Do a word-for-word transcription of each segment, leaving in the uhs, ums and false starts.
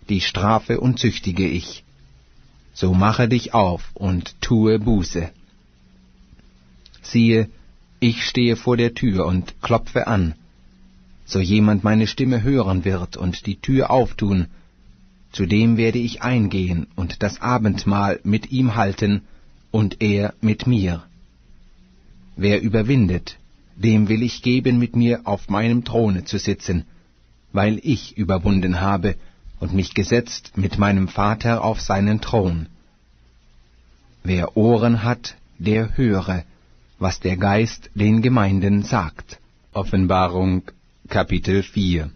die strafe und züchtige ich. So mache dich auf und tue Buße. Siehe, ich stehe vor der Tür und klopfe an. So jemand meine Stimme hören wird und die Tür auftun, zu dem werde ich eingehen und das Abendmahl mit ihm halten und er mit mir. Wer überwindet, dem will ich geben, mit mir auf meinem Throne zu sitzen, weil ich überwunden habe und mich gesetzt mit meinem Vater auf seinen Thron. Wer Ohren hat, der höre, was der Geist den Gemeinden sagt. Offenbarung, Kapitel vier.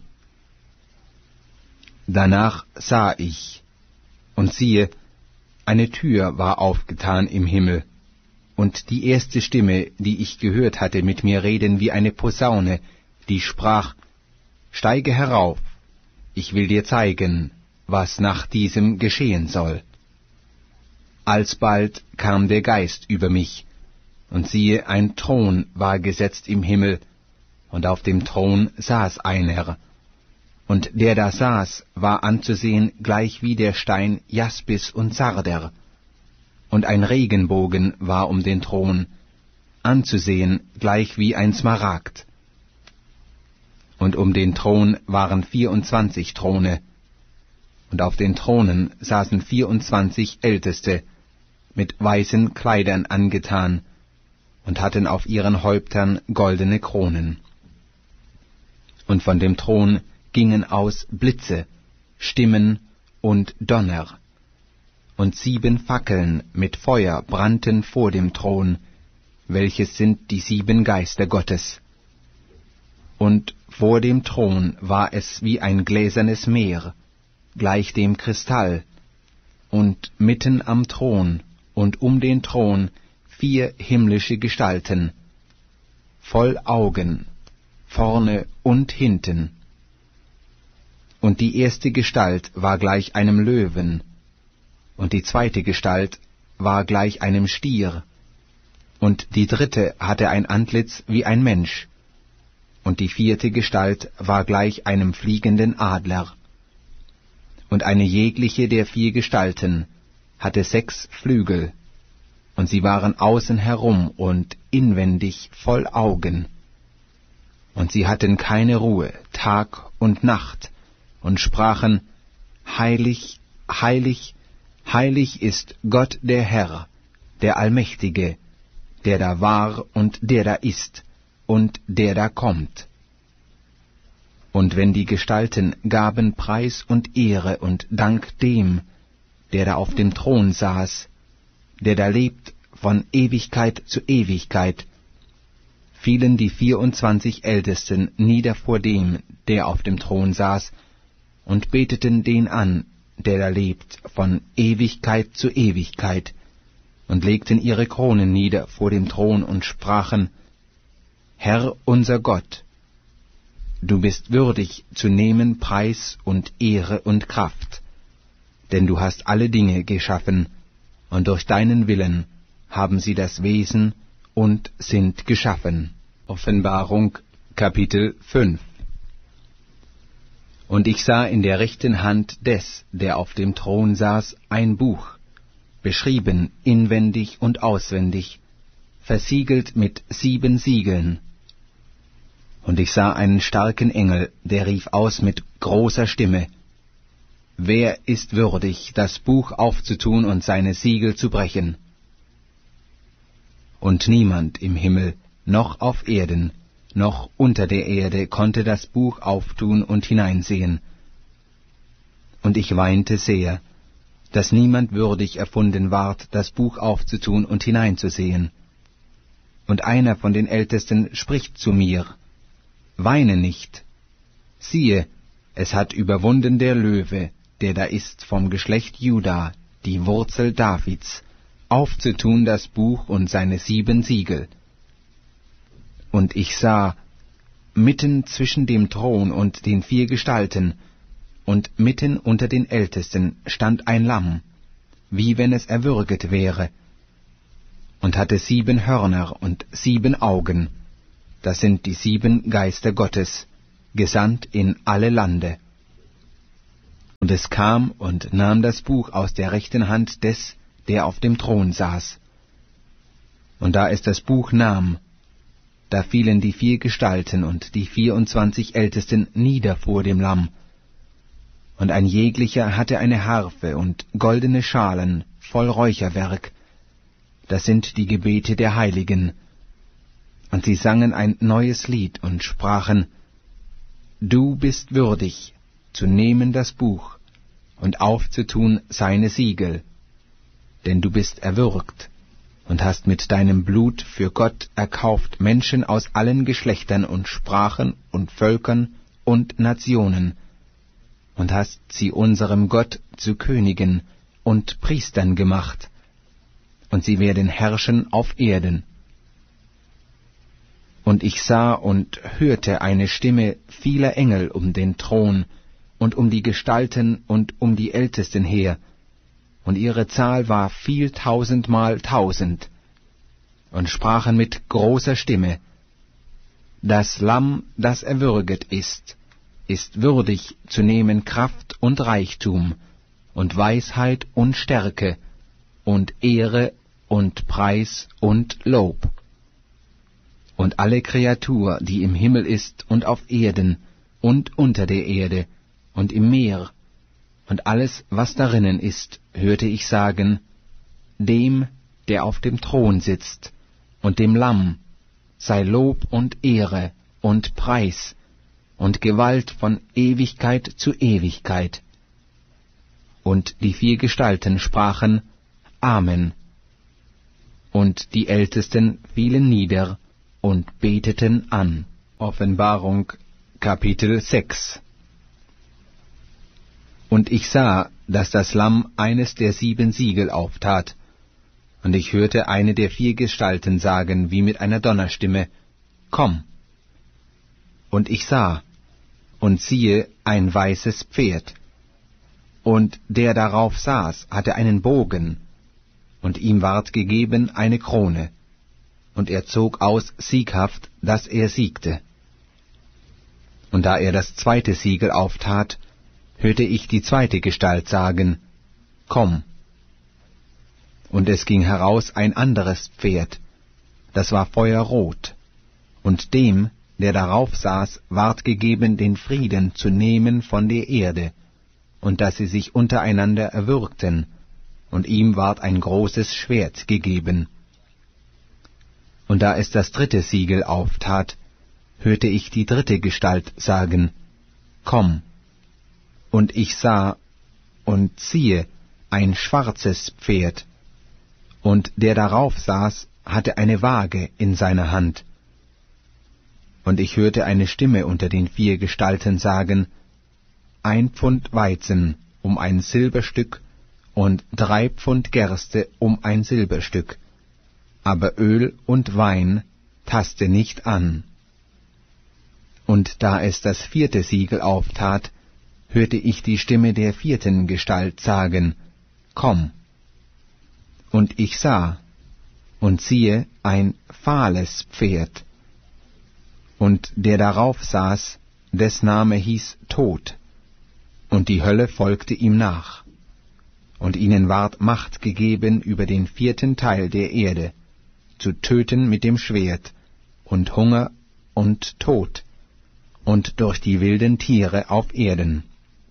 Danach sah ich, und siehe, eine Tür war aufgetan im Himmel, und die erste Stimme, die ich gehört hatte, mit mir reden wie eine Posaune, die sprach: Steige herauf, ich will dir zeigen, was nach diesem geschehen soll. Alsbald kam der Geist über mich, und siehe, ein Thron war gesetzt im Himmel, und auf dem Thron saß einer. Und der da saß, war anzusehen gleich wie der Stein Jaspis und Sarder. Und ein Regenbogen war um den Thron, anzusehen gleich wie ein Smaragd. Und um den Thron waren vierundzwanzig Throne, und auf den Thronen saßen vierundzwanzig Älteste, mit weißen Kleidern angetan, und hatten auf ihren Häuptern goldene Kronen. Und von dem Thron gingen aus Blitze, Stimmen und Donner, und sieben Fackeln mit Feuer brannten vor dem Thron, welches sind die sieben Geister Gottes. Und vor dem Thron war es wie ein gläsernes Meer, gleich dem Kristall, und mitten am Thron und um den Thron vier himmlische Gestalten, voll Augen, vorne und hinten. Und die erste Gestalt war gleich einem Löwen, und die zweite Gestalt war gleich einem Stier, und die dritte hatte ein Antlitz wie ein Mensch, und die vierte Gestalt war gleich einem fliegenden Adler. Und eine jegliche der vier Gestalten hatte sechs Flügel, und sie waren außen herum und inwendig voll Augen. Und sie hatten keine Ruhe, Tag und Nacht, und sprachen: Heilig, heilig, heilig ist Gott der Herr, der Allmächtige, der da war und der da ist und der da kommt. Und wenn die Gestalten gaben Preis und Ehre und Dank dem, der da auf dem Thron saß, der da lebt von Ewigkeit zu Ewigkeit, fielen die vierundzwanzig Ältesten nieder vor dem, der auf dem Thron saß, und beteten den an, der da lebt von Ewigkeit zu Ewigkeit, und legten ihre Kronen nieder vor dem Thron und sprachen: Herr unser Gott, du bist würdig zu nehmen Preis und Ehre und Kraft, denn du hast alle Dinge geschaffen, und durch deinen Willen haben sie das Wesen und sind geschaffen. Offenbarung, Kapitel fünf. Und ich sah in der rechten Hand des, der auf dem Thron saß, ein Buch, beschrieben inwendig und auswendig, versiegelt mit sieben Siegeln. Und ich sah einen starken Engel, der rief aus mit großer Stimme: Wer ist würdig, das Buch aufzutun und seine Siegel zu brechen? Und niemand im Himmel, noch auf Erden, noch unter der Erde konnte das Buch auftun und hineinsehen. Und ich weinte sehr, dass niemand würdig erfunden ward, das Buch aufzutun und hineinzusehen. Und einer von den Ältesten spricht zu mir: Weine nicht. Siehe, es hat überwunden der Löwe, der da ist vom Geschlecht Juda, die Wurzel Davids, aufzutun das Buch und seine sieben Siegel. Und ich sah, mitten zwischen dem Thron und den vier Gestalten, und mitten unter den Ältesten stand ein Lamm, wie wenn es erwürget wäre, und hatte sieben Hörner und sieben Augen, das sind die sieben Geister Gottes, gesandt in alle Lande. Und es kam und nahm das Buch aus der rechten Hand des, der auf dem Thron saß. Und da es das Buch nahm, da fielen die vier Gestalten und die vierundzwanzig Ältesten nieder vor dem Lamm. Und ein jeglicher hatte eine Harfe und goldene Schalen voll Räucherwerk. Das sind die Gebete der Heiligen. Und sie sangen ein neues Lied und sprachen: Du bist würdig, zu nehmen das Buch und aufzutun seine Siegel, denn du bist erwürgt und hast mit deinem Blut für Gott erkauft Menschen aus allen Geschlechtern und Sprachen und Völkern und Nationen, und hast sie unserem Gott zu Königen und Priestern gemacht, und sie werden herrschen auf Erden. Und ich sah und hörte eine Stimme vieler Engel um den Thron und um die Gestalten und um die Ältesten her, und ihre Zahl war viel tausendmal tausend, und sprachen mit großer Stimme: Das Lamm, das erwürget ist, ist würdig zu nehmen Kraft und Reichtum und Weisheit und Stärke und Ehre und Preis und Lob. Und alle Kreatur, die im Himmel ist und auf Erden und unter der Erde und im Meer und alles, was darinnen ist, hörte ich sagen: Dem, der auf dem Thron sitzt, und dem Lamm, sei Lob und Ehre und Preis und Gewalt von Ewigkeit zu Ewigkeit. Und die vier Gestalten sprachen: Amen. Und die Ältesten fielen nieder und beteten an. Offenbarung, Kapitel sechs. Und ich sah, dass das Lamm eines der sieben Siegel auftat, und ich hörte eine der vier Gestalten sagen, wie mit einer Donnerstimme: Komm! Und ich sah, und siehe, ein weißes Pferd, und der darauf saß, hatte einen Bogen, und ihm ward gegeben eine Krone, und er zog aus sieghaft, dass er siegte. Und da er das zweite Siegel auftat, hörte ich die zweite Gestalt sagen: Komm! Und es ging heraus ein anderes Pferd, das war feuerrot, und dem, der darauf saß, ward gegeben, den Frieden zu nehmen von der Erde, und dass sie sich untereinander erwürgten, und ihm ward ein großes Schwert gegeben. Und da es das dritte Siegel auftat, hörte ich die dritte Gestalt sagen: Komm! Und ich sah, und siehe, ein schwarzes Pferd, und der darauf saß, hatte eine Waage in seiner Hand. Und ich hörte eine Stimme unter den vier Gestalten sagen: Ein Pfund Weizen um ein Silberstück und drei Pfund Gerste um ein Silberstück, aber Öl und Wein taste nicht an. Und da es das vierte Siegel auftat, hörte ich die Stimme der vierten Gestalt sagen: Komm! Und ich sah, und siehe, ein fahles Pferd, und der darauf saß, des Name hieß Tod, und die Hölle folgte ihm nach. Und ihnen ward Macht gegeben über den vierten Teil der Erde, zu töten mit dem Schwert, und Hunger und Tod, und durch die wilden Tiere auf Erden.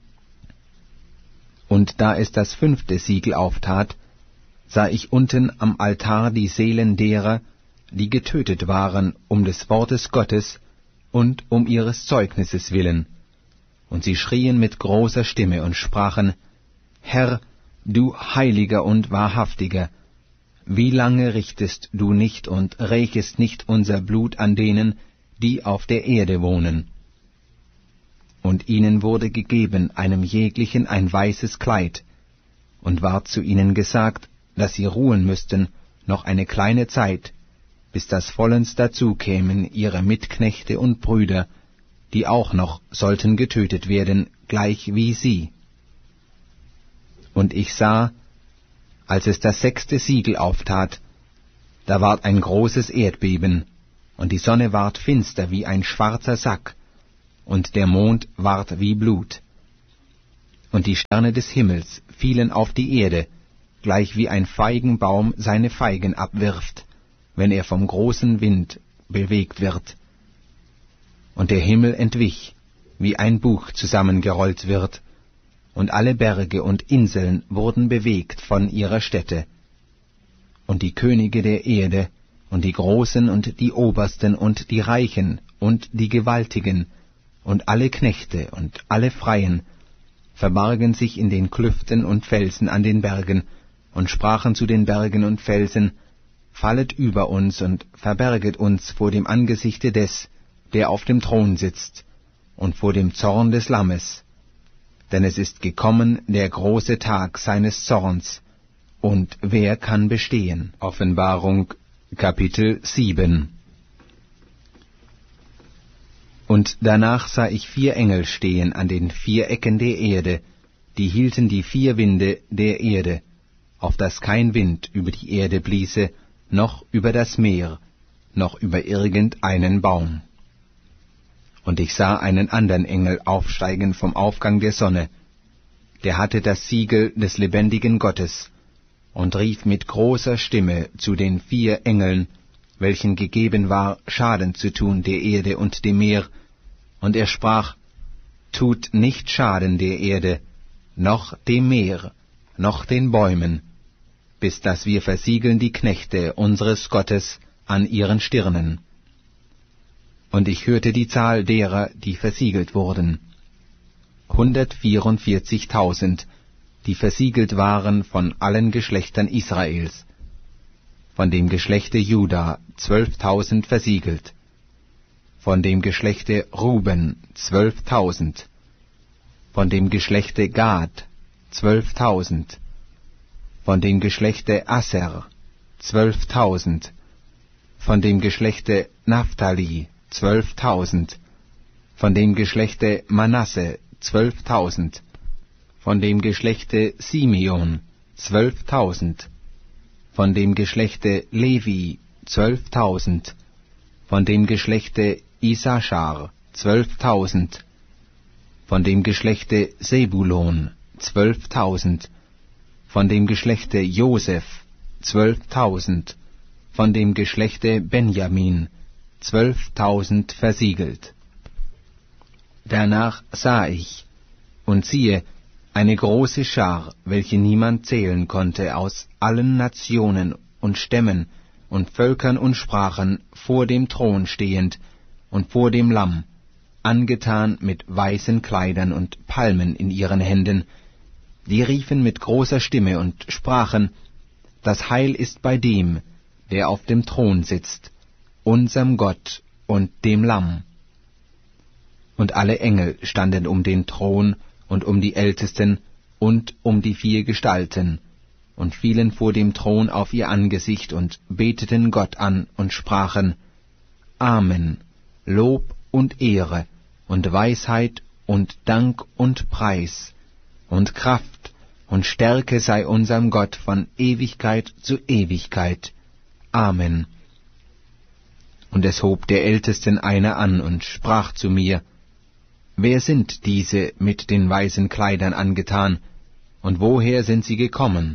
Und da es das fünfte Siegel auftat, sah ich unten am Altar die Seelen derer, die getötet waren um des Wortes Gottes und um ihres Zeugnisses willen. Und sie schrien mit großer Stimme und sprachen: Herr, du Heiliger und Wahrhaftiger, wie lange richtest du nicht und rächest nicht unser Blut an denen, die auf der Erde wohnen? Und ihnen wurde gegeben einem jeglichen ein weißes Kleid, und ward zu ihnen gesagt, dass sie ruhen müssten noch eine kleine Zeit, bis das vollends dazu kämen ihre Mitknechte und Brüder, die auch noch sollten getötet werden, gleich wie sie. Und ich sah, als es das sechste Siegel auftat, da ward ein großes Erdbeben, und die Sonne ward finster wie ein schwarzer Sack, und der Mond ward wie Blut. und die Sterne des Himmels fielen auf die Erde, gleich wie ein Feigenbaum seine Feigen abwirft, wenn er vom großen Wind bewegt wird. Und der Himmel entwich, wie ein Buch zusammengerollt wird, und alle Berge und Inseln wurden bewegt von ihrer Stätte. Und die Könige der Erde, und die Großen und die Obersten und die Reichen und die Gewaltigen, und alle Knechte und alle Freien, verbargen sich in den Klüften und Felsen an den Bergen, und sprachen zu den Bergen und Felsen, Fallet über uns und verberget uns vor dem Angesichte des, der auf dem Thron sitzt, und vor dem Zorn des Lammes. Denn es ist gekommen der große Tag seines Zorns, und wer kann bestehen? Offenbarung, Kapitel sieben. Und danach sah ich vier Engel stehen an den vier Ecken der Erde, die hielten die vier Winde der Erde, auf dass kein Wind über die Erde bliese, noch über das Meer, noch über irgendeinen Baum. Und ich sah einen andern Engel aufsteigen vom Aufgang der Sonne, der hatte das Siegel des lebendigen Gottes, und rief mit großer Stimme zu den vier Engeln, welchen gegeben war, Schaden zu tun der Erde und dem Meer, und er sprach, Tut nicht Schaden der Erde, noch dem Meer, noch den Bäumen, bis dass wir versiegeln die Knechte unseres Gottes an ihren Stirnen. Und ich hörte die Zahl derer, die versiegelt wurden, hundertvierundvierzigtausend, die versiegelt waren von allen Geschlechtern Israels, von dem Geschlechte Juda zwölftausend versiegelt, von dem Geschlechte Ruben zwölftausend, von dem Geschlechte Gad zwölftausend, von dem Geschlechte Asser zwölftausend, von dem Geschlechte Naphtali zwölftausend, von dem Geschlechte Manasse zwölftausend, von dem Geschlechte Simeon zwölftausend, von dem Geschlechte Levi zwölftausend, von dem Geschlechte Isaschar zwölftausend, von dem Geschlechte Sebulon zwölftausend, von dem Geschlechte Joseph zwölftausend, von dem Geschlechte Benjamin zwölftausend versiegelt. Danach sah ich, und siehe, eine große Schar, welche niemand zählen konnte, aus allen Nationen und Stämmen und Völkern und Sprachen, vor dem Thron stehend und vor dem Lamm, angetan mit weißen Kleidern und Palmen in ihren Händen, die riefen mit großer Stimme und sprachen, Das Heil ist bei dem, der auf dem Thron sitzt, unserem Gott und dem Lamm. Und alle Engel standen um den Thron und um die Ältesten und um die vier Gestalten, und fielen vor dem Thron auf ihr Angesicht und beteten Gott an und sprachen, Amen, Lob und Ehre und Weisheit und Dank und Preis und Kraft und Stärke sei unserem Gott von Ewigkeit zu Ewigkeit. Amen. Und es hob der Ältesten einer an und sprach zu mir, Wer sind diese mit den weißen Kleidern angetan, und woher sind sie gekommen?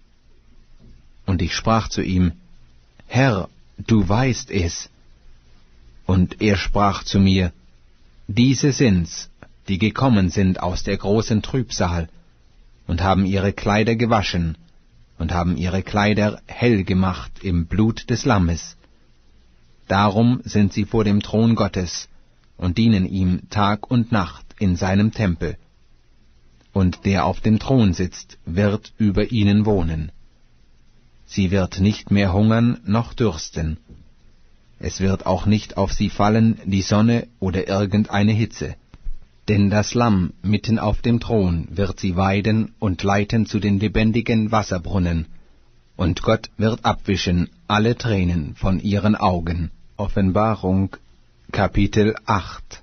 Und ich sprach zu ihm, Herr, du weißt es. Und er sprach zu mir, Diese sind's, die gekommen sind aus der großen Trübsal, und haben ihre Kleider gewaschen, und haben ihre Kleider hell gemacht im Blut des Lammes. Darum sind sie vor dem Thron Gottes, und dienen ihm Tag und Nacht in seinem Tempel. Und der auf dem Thron sitzt, wird über ihnen wohnen. Sie wird nicht mehr hungern noch dürsten. Es wird auch nicht auf sie fallen die Sonne oder irgendeine Hitze. Denn das Lamm mitten auf dem Thron wird sie weiden und leiten zu den lebendigen Wasserbrunnen, und Gott wird abwischen alle Tränen von ihren Augen. Offenbarung, Kapitel acht.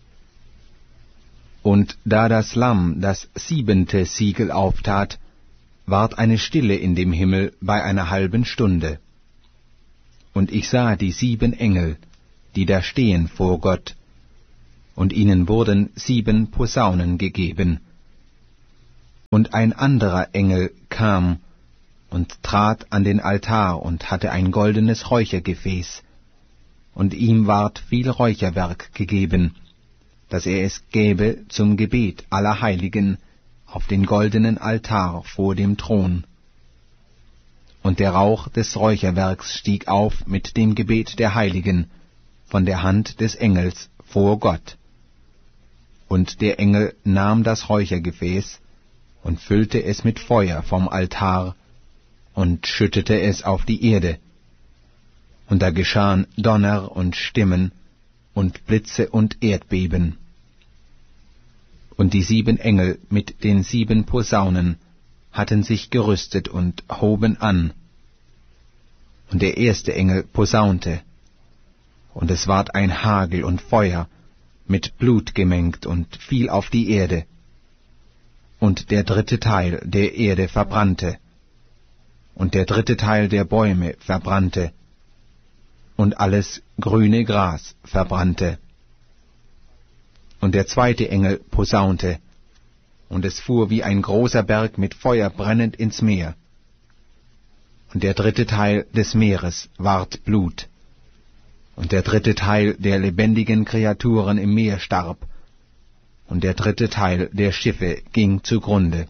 Und da das Lamm das siebente Siegel auftat, ward eine Stille in dem Himmel bei einer halben Stunde. Und ich sah die sieben Engel, die da stehen vor Gott, und ihnen wurden sieben Posaunen gegeben. Und ein anderer Engel kam und trat an den Altar und hatte ein goldenes Räuchergefäß, und ihm ward viel Räucherwerk gegeben, dass er es gäbe zum Gebet aller Heiligen auf den goldenen Altar vor dem Thron. Und der Rauch des Räucherwerks stieg auf mit dem Gebet der Heiligen von der Hand des Engels vor Gott. Und der Engel nahm das Räuchergefäß und füllte es mit Feuer vom Altar und schüttete es auf die Erde. Und da geschahen Donner und Stimmen und Blitze und Erdbeben. Und die sieben Engel mit den sieben Posaunen hatten sich gerüstet und hoben an. Und der erste Engel posaunte, und es ward ein Hagel und Feuer, mit Blut gemengt, und fiel auf die Erde. Und der dritte Teil der Erde verbrannte, und der dritte Teil der Bäume verbrannte, und alles grüne Gras verbrannte. Und der zweite Engel posaunte, und es fuhr wie ein großer Berg mit Feuer brennend ins Meer. Und der dritte Teil des Meeres ward Blut, und der dritte Teil der lebendigen Kreaturen im Meer starb, und der dritte Teil der Schiffe ging zugrunde.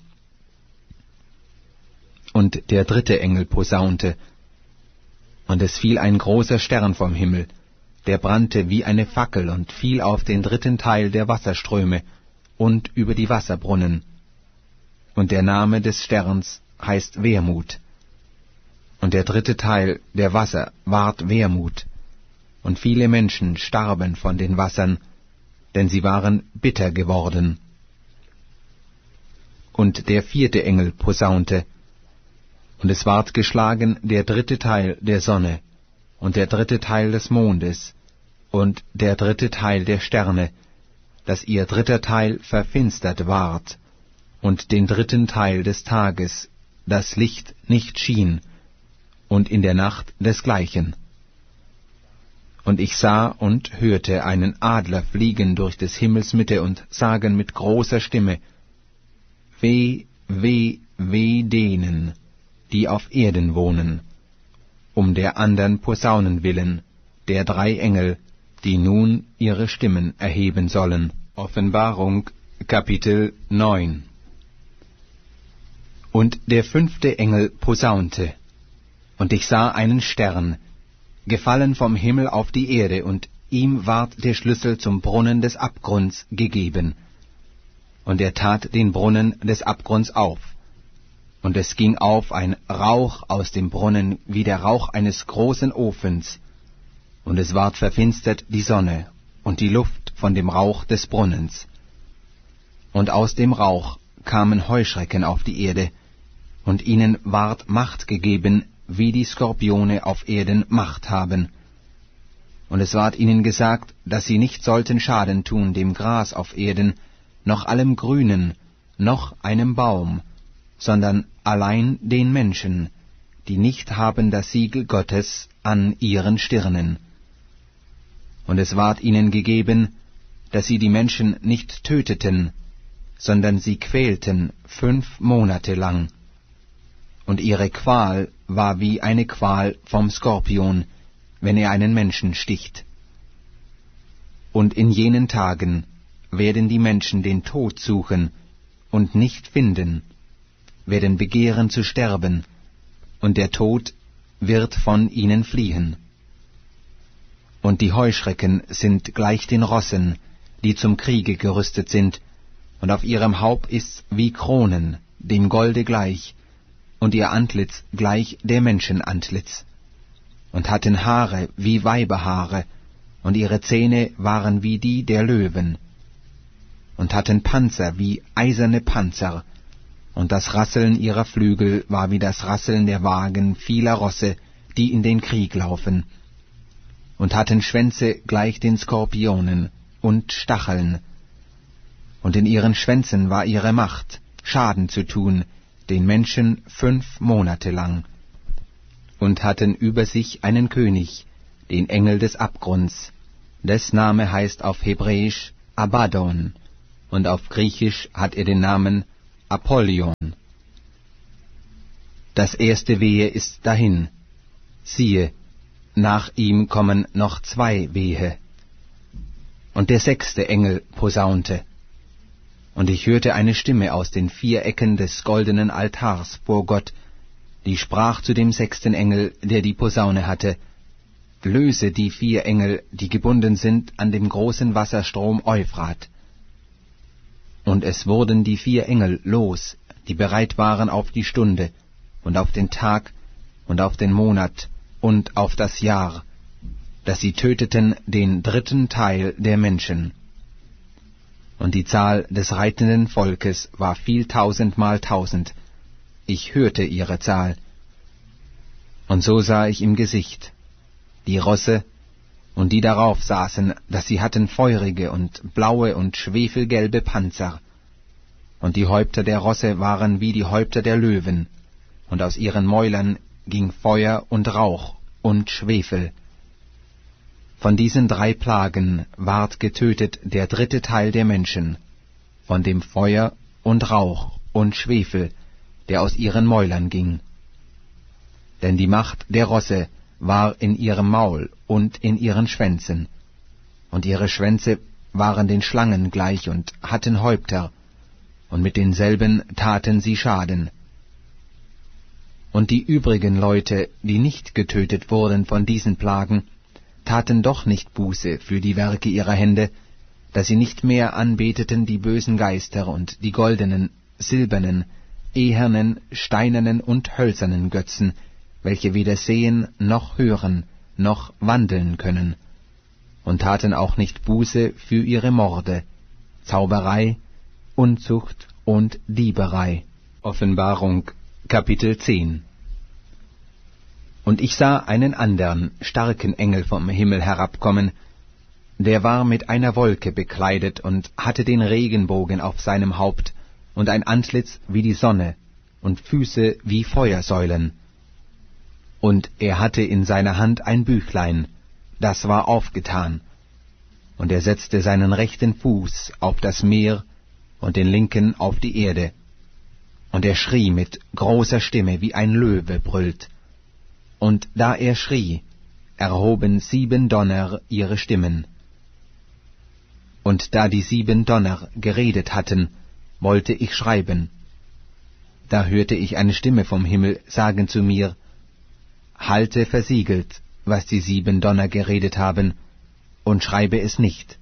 Und der dritte Engel posaunte, und es fiel ein großer Stern vom Himmel, der brannte wie eine Fackel und fiel auf den dritten Teil der Wasserströme und über die Wasserbrunnen. Und der Name des Sterns heißt Wermut. Und der dritte Teil der Wasser ward Wermut, und viele Menschen starben von den Wassern, denn sie waren bitter geworden. Und der vierte Engel posaunte, und es ward geschlagen der dritte Teil der Sonne, und der dritte Teil des Mondes, und der dritte Teil der Sterne, dass ihr dritter Teil verfinstert ward, und den dritten Teil des Tages das Licht nicht schien, und in der Nacht desgleichen. Und ich sah und hörte einen Adler fliegen durch des Himmels Mitte und sagen mit großer Stimme, Weh, weh, weh denen, die auf Erden wohnen, um der andern Posaunen willen, der drei Engel, die nun ihre Stimmen erheben sollen. Offenbarung, Kapitel neun. Und der fünfte Engel posaunte, und ich sah einen Stern, gefallen vom Himmel auf die Erde, und ihm ward der Schlüssel zum Brunnen des Abgrunds gegeben. Und er tat den Brunnen des Abgrunds auf, und es ging auf ein Rauch aus dem Brunnen wie der Rauch eines großen Ofens, und es ward verfinstert die Sonne und die Luft von dem Rauch des Brunnens. Und aus dem Rauch kamen Heuschrecken auf die Erde, und ihnen ward Macht gegeben, wie die Skorpione auf Erden Macht haben. Und es ward ihnen gesagt, dass sie nicht sollten Schaden tun dem Gras auf Erden, noch allem Grünen, noch einem Baum, sondern allein den Menschen, die nicht haben das Siegel Gottes an ihren Stirnen. Und es ward ihnen gegeben, dass sie die Menschen nicht töteten, sondern sie quälten fünf Monate lang. Und ihre Qual war wie eine Qual vom Skorpion, wenn er einen Menschen sticht. Und in jenen Tagen werden die Menschen den Tod suchen und nicht finden, werden begehren zu sterben, und der Tod wird von ihnen fliehen. Und die Heuschrecken sind gleich den Rossen, die zum Kriege gerüstet sind, und auf ihrem Haupt ist's wie Kronen, dem Golde gleich, und ihr Antlitz gleich der Menschenantlitz, und hatten Haare wie Weiberhaare, und ihre Zähne waren wie die der Löwen, und hatten Panzer wie eiserne Panzer, und das Rasseln ihrer Flügel war wie das Rasseln der Wagen vieler Rosse, die in den Krieg laufen, und hatten Schwänze gleich den Skorpionen und Stacheln, und in ihren Schwänzen war ihre Macht, Schaden zu tun, den Menschen fünf Monate lang, und hatten über sich einen König, den Engel des Abgrunds, des Name heißt auf Hebräisch Abaddon, und auf Griechisch hat er den Namen Apollyon. Das erste Wehe ist dahin. Siehe, nach ihm kommen noch zwei Wehe. Und der sechste Engel posaunte. Und ich hörte eine Stimme aus den vier Ecken des goldenen Altars vor Gott, die sprach zu dem sechsten Engel, der die Posaune hatte: Löse die vier Engel, die gebunden sind an dem großen Wasserstrom Euphrat. Und es wurden die vier Engel los, die bereit waren auf die Stunde und auf den Tag und auf den Monat und auf das Jahr, dass sie töteten den dritten Teil der Menschen. Und die Zahl des reitenden Volkes war viel tausendmal tausend. Ich hörte ihre Zahl. Und so sah ich im Gesicht die Rosse und die darauf saßen, dass sie hatten feurige und blaue und schwefelgelbe Panzer. Und die Häupter der Rosse waren wie die Häupter der Löwen, und aus ihren Mäulern ging Feuer und Rauch und Schwefel. Von diesen drei Plagen ward getötet der dritte Teil der Menschen, von dem Feuer und Rauch und Schwefel, der aus ihren Mäulern ging. Denn die Macht der Rosse war in ihrem Maul und in ihren Schwänzen, und ihre Schwänze waren den Schlangen gleich und hatten Häupter, und mit denselben taten sie Schaden. Und die übrigen Leute, die nicht getötet wurden von diesen Plagen, taten doch nicht Buße für die Werke ihrer Hände, dass sie nicht mehr anbeteten die bösen Geister und die goldenen, silbernen, ehernen, steinernen und hölzernen Götzen, welche weder sehen noch hören noch wandeln können, und taten auch nicht Buße für ihre Morde, Zauberei, Unzucht und Dieberei. Offenbarung, Kapitel zehn. Und ich sah einen andern, starken Engel vom Himmel herabkommen, der war mit einer Wolke bekleidet und hatte den Regenbogen auf seinem Haupt und ein Antlitz wie die Sonne und Füße wie Feuersäulen. Und er hatte in seiner Hand ein Büchlein, das war aufgetan. Und er setzte seinen rechten Fuß auf das Meer und den linken auf die Erde. Und er schrie mit großer Stimme, wie ein Löwe brüllt. Und da er schrie, erhoben sieben Donner ihre Stimmen. Und da die sieben Donner geredet hatten, wollte ich schreiben. Da hörte ich eine Stimme vom Himmel sagen zu mir: Halte versiegelt, was die sieben Donner geredet haben, und schreibe es nicht.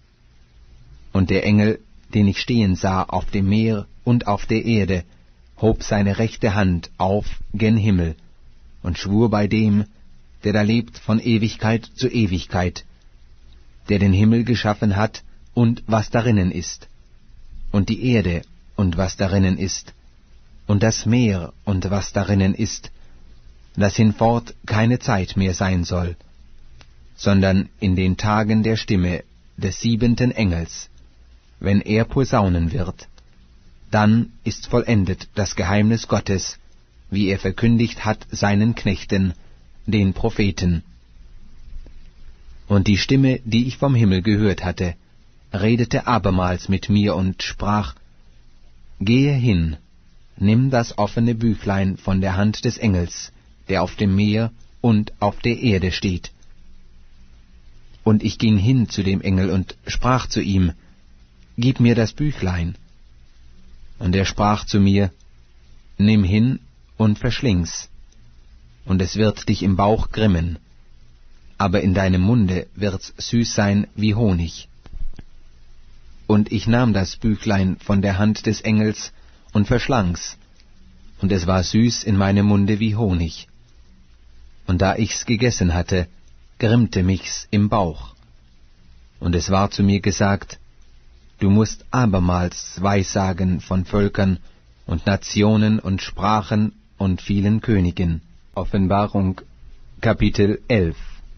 Und der Engel, den ich stehen sah auf dem Meer und auf der Erde, hob seine rechte Hand auf gen Himmel und schwur bei dem, der da lebt von Ewigkeit zu Ewigkeit, der den Himmel geschaffen hat und was darinnen ist, und die Erde und was darinnen ist, und das Meer und was darinnen ist, dass hinfort keine Zeit mehr sein soll, sondern in den Tagen der Stimme des siebenten Engels, wenn er posaunen wird, dann ist vollendet das Geheimnis Gottes, wie er verkündigt hat seinen Knechten, den Propheten. Und die Stimme, die ich vom Himmel gehört hatte, redete abermals mit mir und sprach: Gehe hin, nimm das offene Büchlein von der Hand des Engels, der auf dem Meer und auf der Erde steht. Und ich ging hin zu dem Engel und sprach zu ihm: Gib mir das Büchlein. Und er sprach zu mir: Nimm hin und verschling's, und es wird dich im Bauch grimmen, aber in deinem Munde wird's süß sein wie Honig. Und ich nahm das Büchlein von der Hand des Engels und verschlang's, und es war süß in meinem Munde wie Honig. Und da ich's gegessen hatte, grimmte mich's im Bauch. Und es war zu mir gesagt: Du musst abermals Weissagen von Völkern und Nationen und Sprachen und vielen Königen. Offenbarung, Kapitel elf.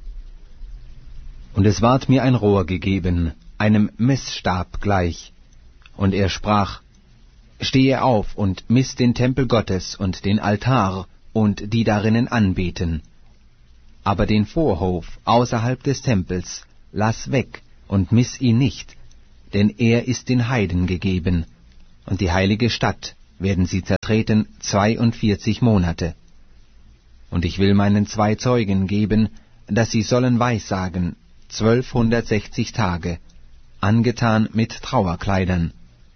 Und es ward mir ein Rohr gegeben, einem Messstab gleich, und er sprach: Stehe auf und miss den Tempel Gottes und den Altar und die darinnen anbeten. Aber den Vorhof außerhalb des Tempels lass weg und miss ihn nicht, denn er ist den Heiden gegeben, und die heilige Stadt werden sie zertreten zweiundvierzig Monate. Und ich will meinen zwei Zeugen geben, dass sie sollen weissagen, zwölfhundertsechzig Tage, angetan mit Trauerkleidern.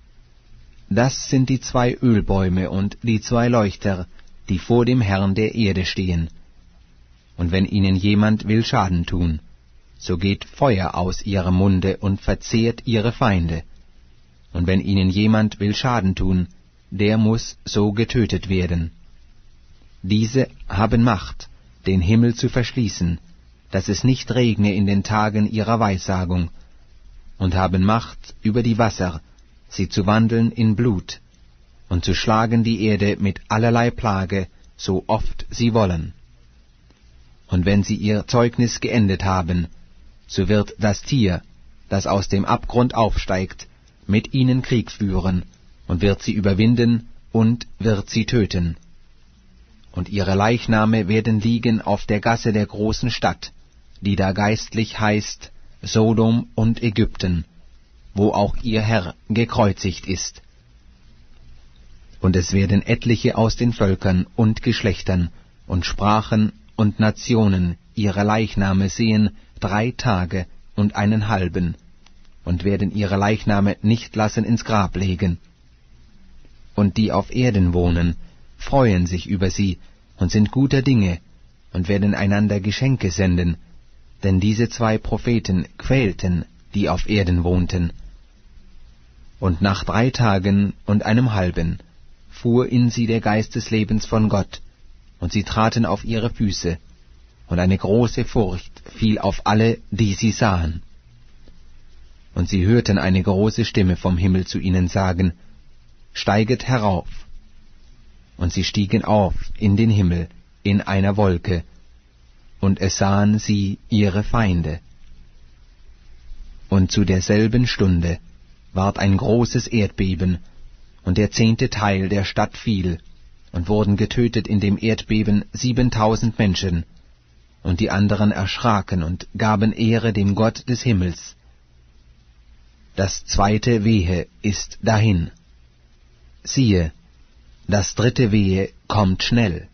Das sind die zwei Ölbäume und die zwei Leuchter, die vor dem Herrn der Erde stehen. Und wenn ihnen jemand will Schaden tun, so geht Feuer aus ihrem Munde und verzehrt ihre Feinde. Und wenn ihnen jemand will Schaden tun, der muß so getötet werden. Diese haben Macht, den Himmel zu verschließen, dass es nicht regne in den Tagen ihrer Weissagung, und haben Macht über die Wasser, sie zu wandeln in Blut, und zu schlagen die Erde mit allerlei Plage, so oft sie wollen. Und wenn sie ihr Zeugnis geendet haben, so wird das Tier, das aus dem Abgrund aufsteigt, mit ihnen Krieg führen, und wird sie überwinden und wird sie töten. Und ihre Leichname werden liegen auf der Gasse der großen Stadt, die da geistlich heißt Sodom und Ägypten, wo auch ihr Herr gekreuzigt ist. Und es werden etliche aus den Völkern und Geschlechtern und Sprachen und Nationen ihre Leichname sehen drei Tage und einen halben, und werden ihre Leichname nicht lassen ins Grab legen. Und die auf Erden wohnen, freuen sich über sie und sind guter Dinge und werden einander Geschenke senden, denn diese zwei Propheten quälten, die auf Erden wohnten. Und nach drei Tagen und einem halben fuhr in sie der Geist des Lebens von Gott, und sie traten auf ihre Füße, und eine große Furcht fiel auf alle, die sie sahen. Und sie hörten eine große Stimme vom Himmel zu ihnen sagen, Steiget herauf. Und sie stiegen auf in den Himmel in einer Wolke, und es sahen sie ihre Feinde. Und zu derselben Stunde ward ein großes Erdbeben, und der zehnte Teil der Stadt fiel, und wurden getötet in dem Erdbeben siebentausend Menschen, und die anderen erschraken und gaben Ehre dem Gott des Himmels. Das zweite Wehe ist dahin. Siehe, das dritte Wehe kommt schnell.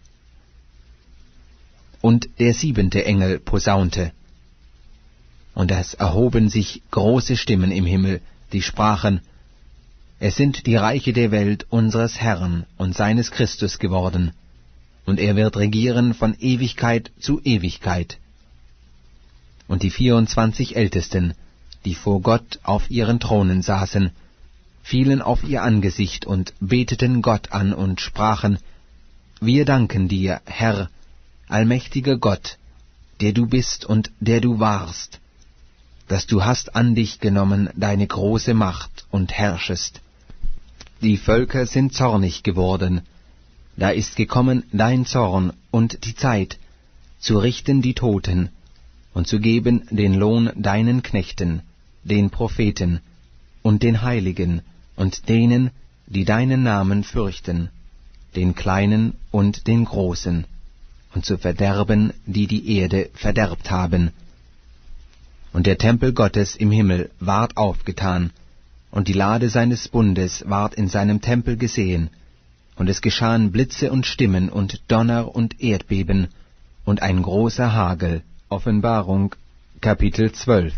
Und der siebente Engel posaunte, und es erhoben sich große Stimmen im Himmel, die sprachen, Es sind die Reiche der Welt unseres Herrn und seines Christus geworden, und er wird regieren von Ewigkeit zu Ewigkeit. Und die vierundzwanzig Ältesten, die vor Gott auf ihren Thronen saßen, fielen auf ihr Angesicht und beteten Gott an und sprachen, Wir danken dir, Herr, allmächtiger Gott, der du bist und der du warst, dass du hast an dich genommen deine große Macht und herrschest. Die Völker sind zornig geworden, da ist gekommen dein Zorn und die Zeit, zu richten die Toten und zu geben den Lohn deinen Knechten, den Propheten und den Heiligen und denen, die deinen Namen fürchten, den Kleinen und den Großen, und zu verderben, die die Erde verderbt haben. Und der Tempel Gottes im Himmel ward aufgetan, und die Lade seines Bundes ward in seinem Tempel gesehen, und es geschahen Blitze und Stimmen und Donner und Erdbeben und ein großer Hagel. Offenbarung, Kapitel zwölf.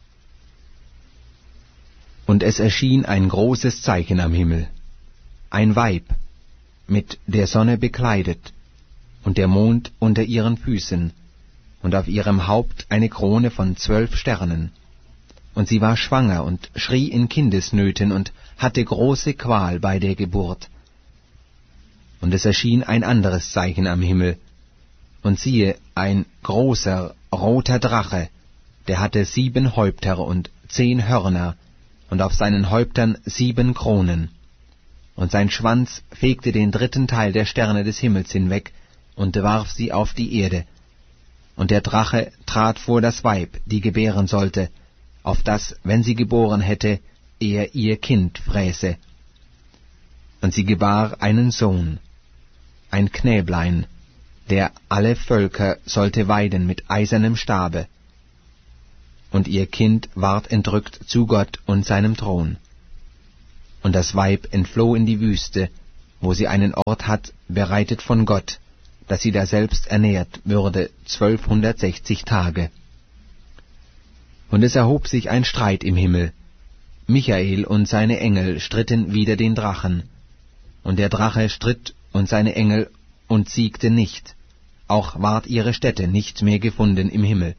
Und es erschien ein großes Zeichen am Himmel, ein Weib, mit der Sonne bekleidet, und der Mond unter ihren Füßen, und auf ihrem Haupt eine Krone von zwölf Sternen. Und sie war schwanger und schrie in Kindesnöten und hatte große Qual bei der Geburt. Und es erschien ein anderes Zeichen am Himmel, und siehe, ein großer, roter Drache, der hatte sieben Häupter und zehn Hörner, und auf seinen Häuptern sieben Kronen. Und sein Schwanz fegte den dritten Teil der Sterne des Himmels hinweg und warf sie auf die Erde. Und der Drache trat vor das Weib, die gebären sollte, auf das, wenn sie geboren hätte, er ihr Kind fräße. Und sie gebar einen Sohn, ein Knäblein, der alle Völker sollte weiden mit eisernem Stabe. Und ihr Kind ward entrückt zu Gott und seinem Thron. Und das Weib entfloh in die Wüste wo sie einen Ort hat, bereitet von Gott, dass sie daselbst ernährt würde zwölfhundertsechzig Tage. Und es erhob sich ein Streit im Himmel. Michael und seine Engel stritten wider den Drachen. Und der Drache stritt und seine Engel und siegte nicht, auch ward ihre Stätte nicht mehr gefunden im Himmel.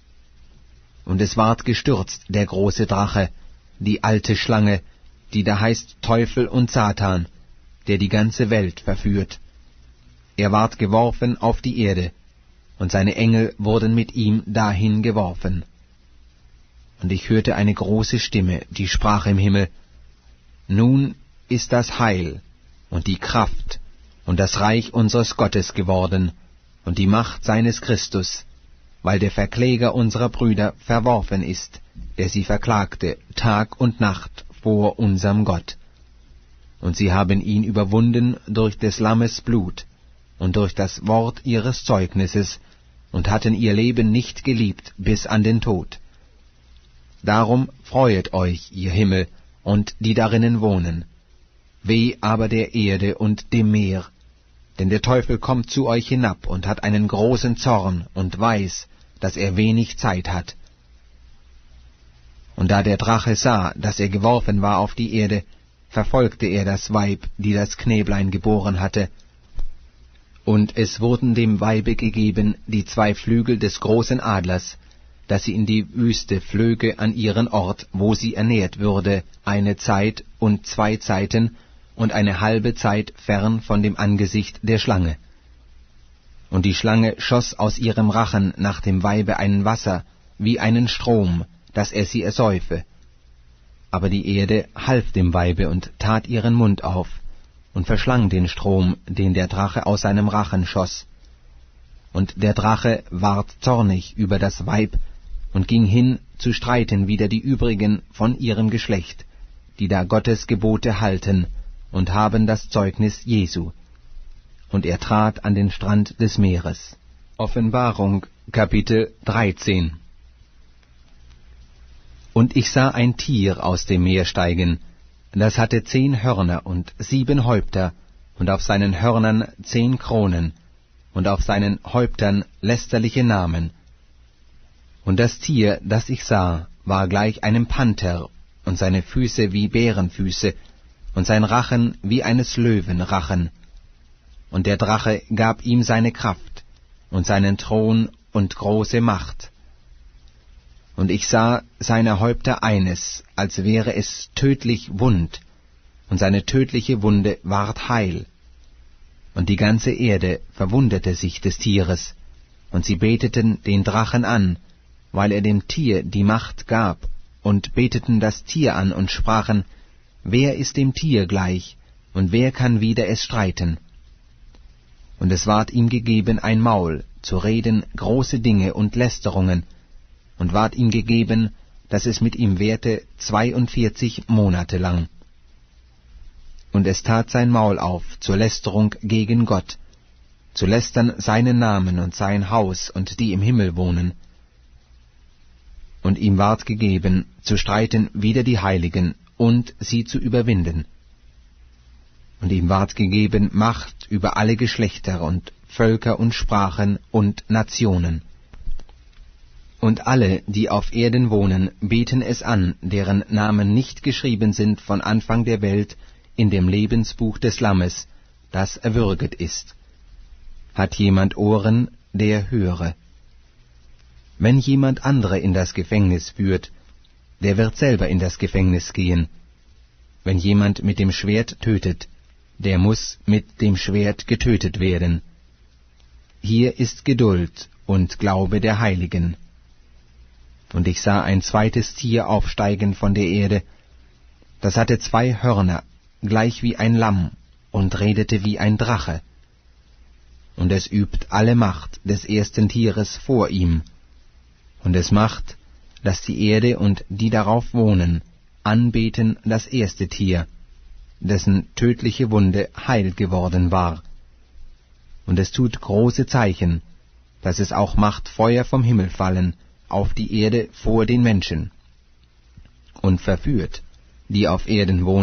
Und es ward gestürzt, der große Drache, die alte Schlange, die da heißt Teufel und Satan, der die ganze Welt verführt. Er ward geworfen auf die Erde, und seine Engel wurden mit ihm dahin geworfen. Und ich hörte eine große Stimme, die sprach im Himmel: Nun ist das Heil und die Kraft und das Reich unseres Gottes geworden und die Macht seines Christus, weil der Verkläger unserer Brüder verworfen ist, der sie verklagte Tag und Nacht vor unserem Gott. Und sie haben ihn überwunden durch des Lammes Blut und durch das Wort ihres Zeugnisses und hatten ihr Leben nicht geliebt bis an den Tod. Darum freuet euch, ihr Himmel, und die darinnen wohnen. Weh aber der Erde und dem Meer, denn der Teufel kommt zu euch hinab und hat einen großen Zorn und weiß, dass er wenig Zeit hat. Und da der Drache sah, dass er geworfen war auf die Erde, verfolgte er das Weib, die das Knäblein geboren hatte. Und es wurden dem Weibe gegeben die zwei Flügel des großen Adlers, dass sie in die Wüste flöge an ihren Ort, wo sie ernährt würde, eine Zeit und zwei Zeiten und eine halbe Zeit fern von dem Angesicht der Schlange. Und die Schlange schoss aus ihrem Rachen nach dem Weibe ein Wasser, wie einen Strom, dass er sie ersäufe. Aber die Erde half dem Weibe und tat ihren Mund auf und verschlang den Strom, den der Drache aus seinem Rachen schoss. Und der Drache ward zornig über das Weib und ging hin, zu streiten wider die übrigen von ihrem Geschlecht, die da Gottes Gebote halten und haben das Zeugnis Jesu. Und er trat an den Strand des Meeres. Offenbarung, Kapitel dreizehn. Und ich sah ein Tier aus dem Meer steigen, das hatte zehn Hörner und sieben Häupter, und auf seinen Hörnern zehn Kronen, und auf seinen Häuptern lästerliche Namen. Und das Tier, das ich sah, war gleich einem Panther, und seine Füße wie Bärenfüße, und sein Rachen wie eines Löwen Rachen. Und der Drache gab ihm seine Kraft, und seinen Thron und große Macht. Und ich sah seine Häupter eines, als wäre es tödlich wund, und seine tödliche Wunde ward heil. Und die ganze Erde verwunderte sich des Tieres, und sie beteten den Drachen an, weil er dem Tier die Macht gab, und beteten das Tier an und sprachen: Wer ist dem Tier gleich, und wer kann wider es streiten? Und es ward ihm gegeben ein Maul, zu reden große Dinge und Lästerungen, und ward ihm gegeben, dass es mit ihm währte zweiundvierzig Monate lang. Und es tat sein Maul auf zur Lästerung gegen Gott, zu lästern seinen Namen und sein Haus und die im Himmel wohnen. Und ihm ward gegeben, zu streiten wider die Heiligen und sie zu überwinden. Und ihm ward gegeben Macht über alle Geschlechter und Völker und Sprachen und Nationen. Und alle, die auf Erden wohnen, beten es an, deren Namen nicht geschrieben sind von Anfang der Welt in dem Lebensbuch des Lammes, das erwürget ist. Hat jemand Ohren, der höre. Wenn jemand andere in das Gefängnis führt, der wird selber in das Gefängnis gehen. Wenn jemand mit dem Schwert tötet, der muß mit dem Schwert getötet werden. Hier ist Geduld und Glaube der Heiligen. Und ich sah ein zweites Tier aufsteigen von der Erde, das hatte zwei Hörner, gleich wie ein Lamm, und redete wie ein Drache. Und es übt alle Macht des ersten Tieres vor ihm, und es macht, dass die Erde und die darauf wohnen, anbeten das erste Tier, dessen tödliche Wunde heil geworden war. Und es tut große Zeichen, dass es auch macht Feuer vom Himmel fallen auf die Erde vor den Menschen, und verführt, die auf Erden wohnen,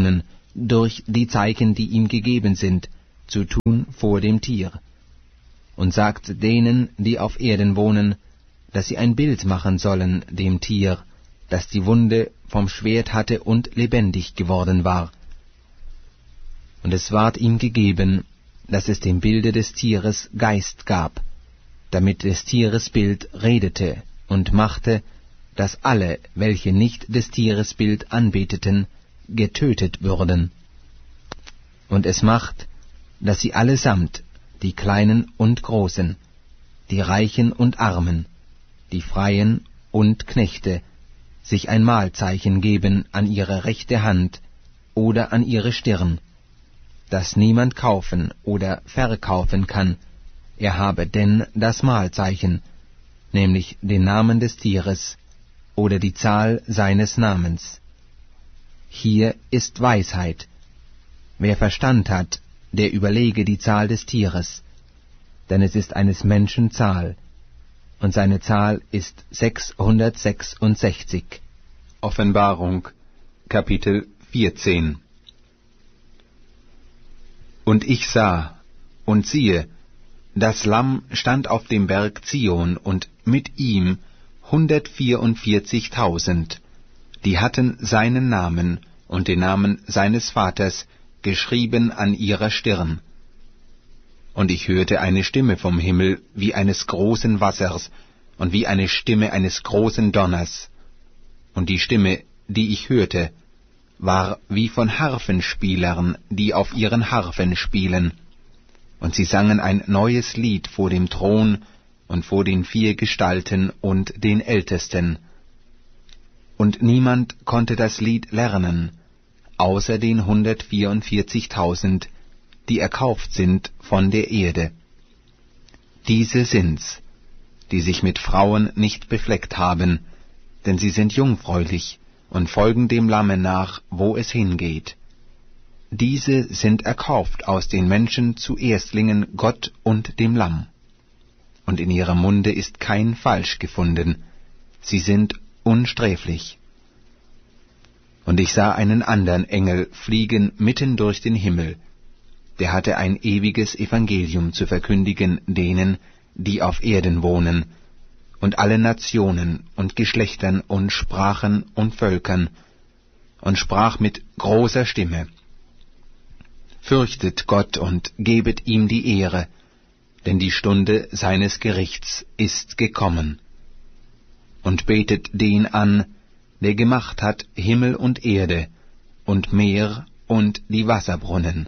durch die Zeichen, die ihm gegeben sind, zu tun vor dem Tier. Und sagt denen, die auf Erden wohnen, dass sie ein Bild machen sollen dem Tier, das die Wunde vom Schwert hatte und lebendig geworden war. Und es ward ihm gegeben, dass es dem Bilde des Tieres Geist gab, damit des Tieres Bild redete und machte, dass alle, welche nicht des Tieres Bild anbeteten, getötet würden. Und es macht, dass sie allesamt, die Kleinen und Großen, die Reichen und Armen, die Freien und Knechte, sich ein Mahlzeichen geben an ihre rechte Hand oder an ihre Stirn, dass niemand kaufen oder verkaufen kann, er habe denn das Mahlzeichen, nämlich den Namen des Tieres oder die Zahl seines Namens. Hier ist Weisheit. Wer Verstand hat, der überlege die Zahl des Tieres, denn es ist eines Menschen Zahl, und seine Zahl ist sechshundertsechsundsechzig. Offenbarung, Kapitel vierzehn. Und ich sah, und siehe, das Lamm stand auf dem Berg Zion, und mit ihm hundertvierundvierzigtausend, die hatten seinen Namen und den Namen seines Vaters geschrieben an ihrer Stirn. Und ich hörte eine Stimme vom Himmel wie eines großen Wassers und wie eine Stimme eines großen Donners. Und die Stimme, die ich hörte, war wie von Harfenspielern, die auf ihren Harfen spielen. Und sie sangen ein neues Lied vor dem Thron und vor den vier Gestalten und den Ältesten. Und niemand konnte das Lied lernen, außer den hundertvierundvierzigtausend, die erkauft sind von der Erde. Diese sind's, die sich mit Frauen nicht befleckt haben, denn sie sind jungfräulich und folgen dem Lamme nach, wo es hingeht. Diese sind erkauft aus den Menschen zu Erstlingen Gott und dem Lamm. Und in ihrem Munde ist kein Falsch gefunden, sie sind unsträflich. Und ich sah einen andern Engel fliegen mitten durch den Himmel, der hatte ein ewiges Evangelium zu verkündigen denen, die auf Erden wohnen, und alle Nationen und Geschlechtern und Sprachen und Völkern, und sprach mit großer Stimme: Fürchtet Gott und gebet ihm die Ehre, denn die Stunde seines Gerichts ist gekommen. Und betet den an, der gemacht hat Himmel und Erde und Meer und die Wasserbrunnen.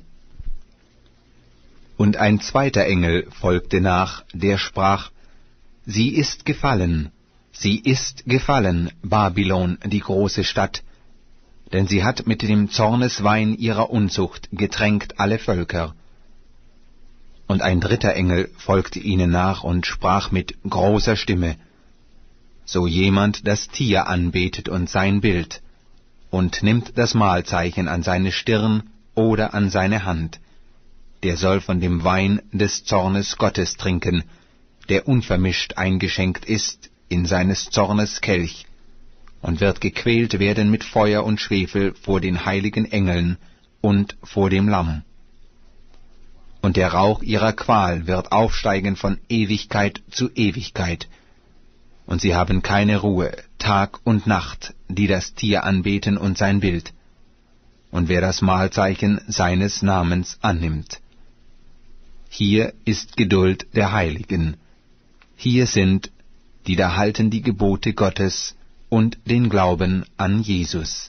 Und ein zweiter Engel folgte nach, der sprach: Sie ist gefallen, sie ist gefallen, Babylon, die große Stadt, denn sie hat mit dem Zorneswein ihrer Unzucht getränkt alle Völker. Und ein dritter Engel folgte ihnen nach und sprach mit großer Stimme: So jemand das Tier anbetet und sein Bild, und nimmt das Mahlzeichen an seine Stirn oder an seine Hand, der soll von dem Wein des Zornes Gottes trinken, der unvermischt eingeschenkt ist in seines Zornes Kelch, und wird gequält werden mit Feuer und Schwefel vor den heiligen Engeln und vor dem Lamm. Und der Rauch ihrer Qual wird aufsteigen von Ewigkeit zu Ewigkeit, und sie haben keine Ruhe, Tag und Nacht, die das Tier anbeten und sein Bild, und wer das Mahlzeichen seines Namens annimmt. Hier ist Geduld der Heiligen. Hier sind, die da halten die Gebote Gottes und den Glauben an Jesus.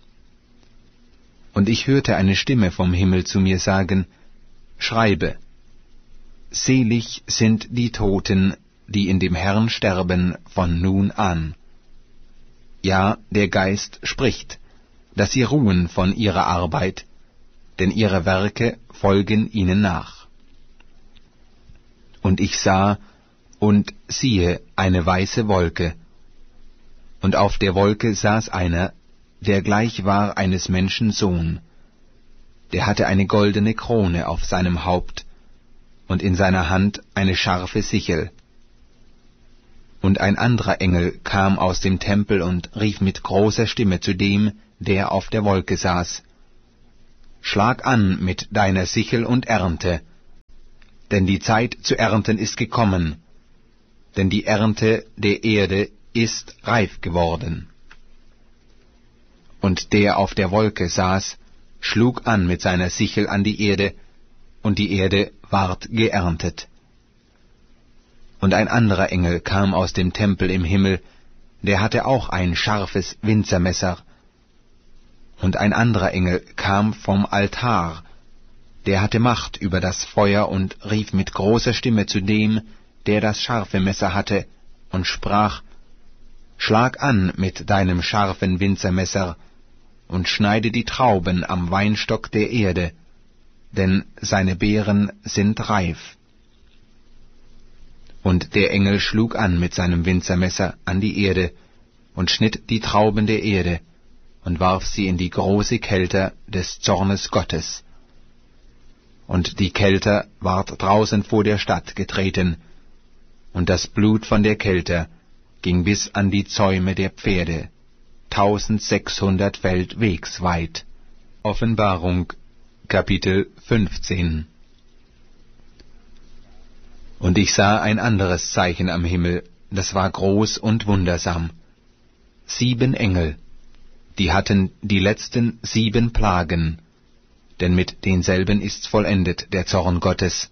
Und ich hörte eine Stimme vom Himmel zu mir sagen: Schreibe, selig sind die Toten, die in dem Herrn sterben von nun an. Ja, der Geist spricht, dass sie ruhen von ihrer Arbeit, denn ihre Werke folgen ihnen nach. Und ich sah, und siehe, eine weiße Wolke, und auf der Wolke saß einer, der gleich war eines Menschen Sohn, der hatte eine goldene Krone auf seinem Haupt, und in seiner Hand eine scharfe Sichel. Und ein anderer Engel kam aus dem Tempel und rief mit großer Stimme zu dem, der auf der Wolke saß: schlag an mit deiner Sichel und ernte, denn die Zeit zu ernten ist gekommen, denn die Ernte der Erde ist reif geworden. Und der auf der Wolke saß, schlug an mit seiner Sichel an die Erde, und die Erde ward geerntet. Und ein anderer Engel kam aus dem Tempel im Himmel, der hatte auch ein scharfes Winzermesser. Und ein anderer Engel kam vom Altar, der hatte Macht über das Feuer und rief mit großer Stimme zu dem, der das scharfe Messer hatte, und sprach, Schlag an mit deinem scharfen Winzermesser und schneide die Trauben am Weinstock der Erde, denn seine Beeren sind reif. Und der Engel schlug an mit seinem Winzermesser an die Erde und schnitt die Trauben der Erde und warf sie in die große Kelter des Zornes Gottes. Und die Kelter ward draußen vor der Stadt getreten, und das Blut von der Kelter ging bis an die Zäume der Pferde, tausendsechshundert Feld wegs weit. Offenbarung, Kapitel fünfzehn. Und ich sah ein anderes Zeichen am Himmel, das war groß und wundersam. Sieben Engel, die hatten die letzten sieben Plagen, denn mit denselben ist's vollendet, der Zorn Gottes.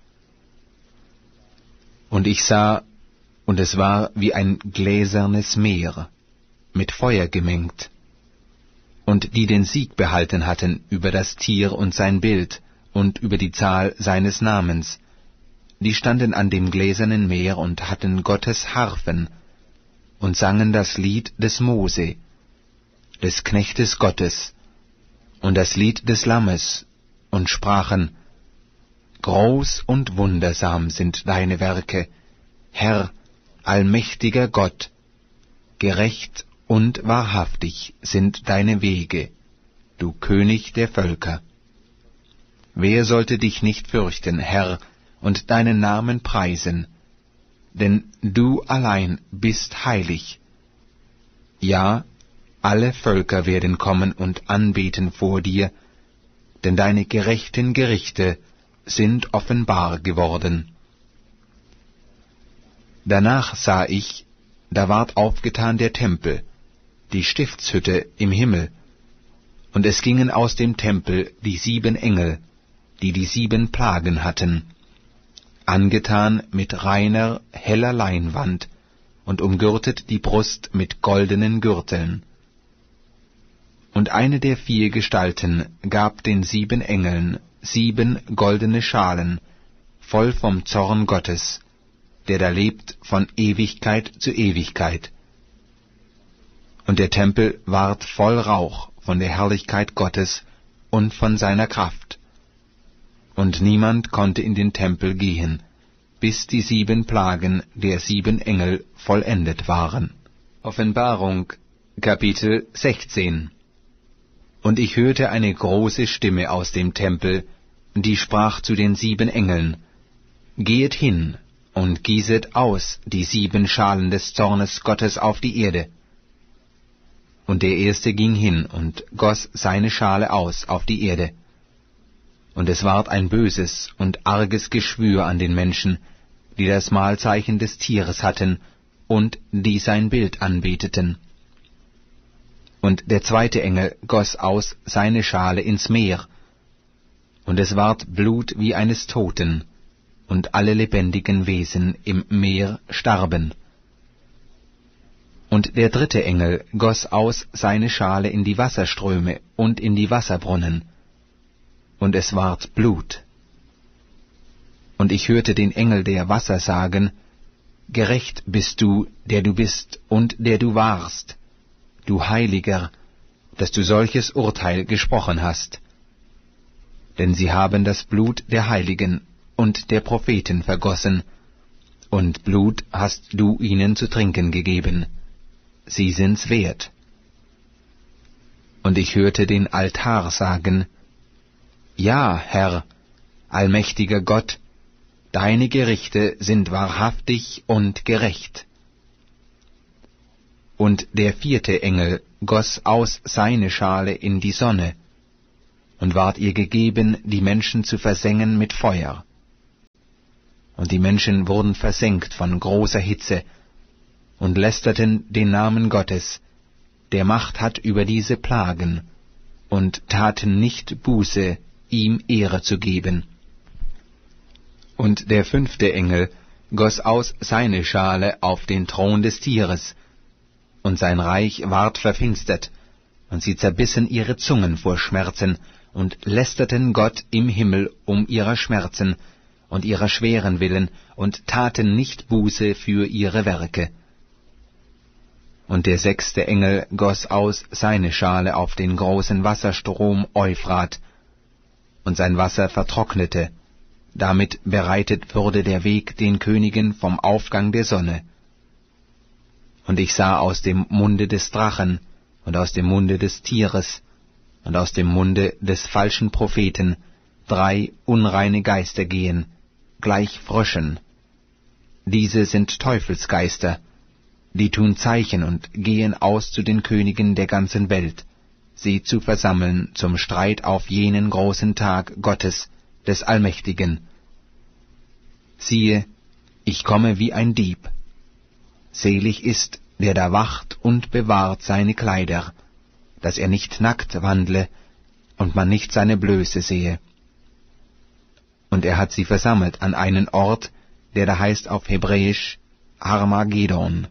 Und ich sah, und es war wie ein gläsernes Meer, mit Feuer gemengt. Und die den Sieg behalten hatten über das Tier und sein Bild und über die Zahl seines Namens, die standen an dem gläsernen Meer und hatten Gottes Harfen und sangen das Lied des Mose, des Knechtes Gottes, und das Lied des Lammes, und sprachen, Groß und wundersam sind deine Werke, Herr, allmächtiger Gott, gerecht und wahrhaftig sind deine Wege, du König der Völker. Wer sollte dich nicht fürchten, Herr, und deinen Namen preisen, denn du allein bist heilig. Ja, alle Völker werden kommen und anbeten vor dir, denn deine gerechten Gerichte sind offenbar geworden. Danach sah ich, da ward aufgetan der Tempel, die Stiftshütte im Himmel, und es gingen aus dem Tempel die sieben Engel, die die sieben Plagen hatten, angetan mit reiner, heller Leinwand und umgürtet die Brust mit goldenen Gürteln. Und eine der vier Gestalten gab den sieben Engeln sieben goldene Schalen, voll vom Zorn Gottes, der da lebt von Ewigkeit zu Ewigkeit. Und der Tempel ward voll Rauch von der Herrlichkeit Gottes und von seiner Kraft. Und niemand konnte in den Tempel gehen, bis die sieben Plagen der sieben Engel vollendet waren. Offenbarung, Kapitel sechzehn. Und ich hörte eine große Stimme aus dem Tempel, die sprach zu den sieben Engeln, Gehet hin und gießet aus die sieben Schalen des Zornes Gottes auf die Erde. Und der erste ging hin und goss seine Schale aus auf die Erde. Und es ward ein böses und arges Geschwür an den Menschen, die das Mahlzeichen des Tieres hatten und die sein Bild anbeteten. Und der zweite Engel goss aus seine Schale ins Meer, und es ward Blut wie eines Toten, und alle lebendigen Wesen im Meer starben. Und der dritte Engel goss aus seine Schale in die Wasserströme und in die Wasserbrunnen, und es ward Blut. Und ich hörte den Engel der Wasser sagen, Gerecht bist du, der du bist und der du warst, du Heiliger, dass du solches Urteil gesprochen hast. Denn sie haben das Blut der Heiligen und der Propheten vergossen, und Blut hast du ihnen zu trinken gegeben. Sie sind's wert. Und ich hörte den Altar sagen, Ja, Herr, allmächtiger Gott, deine Gerichte sind wahrhaftig und gerecht. Und der vierte Engel goss aus seine Schale in die Sonne, und ward ihr gegeben, die Menschen zu versengen mit Feuer. Und die Menschen wurden versengt von großer Hitze und lästerten den Namen Gottes, der Macht hat über diese Plagen, und taten nicht Buße, ihm Ehre zu geben. Und der fünfte Engel goss aus seine Schale auf den Thron des Tieres, und sein Reich ward verfinstert, und sie zerbissen ihre Zungen vor Schmerzen, und lästerten Gott im Himmel um ihrer Schmerzen und ihrer schweren willen, und taten nicht Buße für ihre Werke. Und der sechste Engel goss aus seine Schale auf den großen Wasserstrom Euphrat, und sein Wasser vertrocknete, damit bereitet würde der Weg den Königen vom Aufgang der Sonne. Und ich sah aus dem Munde des Drachen und aus dem Munde des Tieres und aus dem Munde des falschen Propheten drei unreine Geister gehen, gleich Fröschen. Diese sind Teufelsgeister, die tun Zeichen und gehen aus zu den Königen der ganzen Welt, sie zu versammeln zum Streit auf jenen großen Tag Gottes, des Allmächtigen. Siehe, ich komme wie ein Dieb. Selig ist, der da wacht und bewahrt seine Kleider, dass er nicht nackt wandle und man nicht seine Blöße sehe. Und er hat sie versammelt an einen Ort, der da heißt auf Hebräisch Armageddon.